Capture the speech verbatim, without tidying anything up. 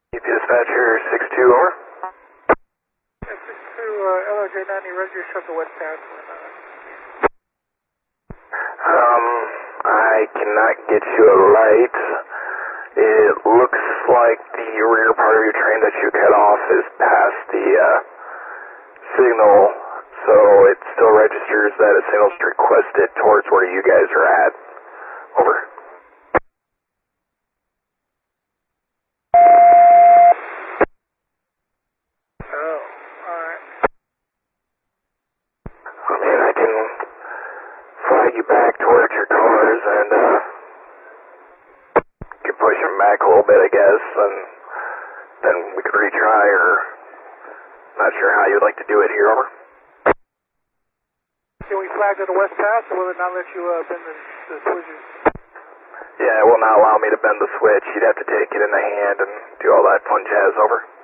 U P dispatcher six two, over. six two, uh, L O J ninety, register show the west path. Um, I cannot get you a light. It looks like the rear part of your train that you cut off is past the uh, signal, so it still registers that a signal's requested towards where you guys are at. Over. Oh, alright. I mean, I can flag you back towards your cars and uh, you can push them back a little bit, I guess, and then we could retry, or not sure how you'd like to do it here, over. Can we flag to the west path, or will it not let you uh, bend the, the switches? Yeah, it will not allow me to bend the switch. You'd have to take it in the hand and do all that fun jazz, over.